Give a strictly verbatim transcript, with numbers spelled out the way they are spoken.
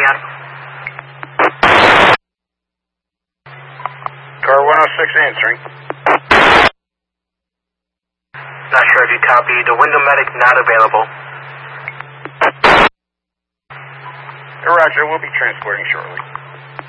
on? Car one oh six answering. Not sure if you copy. The window medic not available. Roger, we'll be transporting shortly.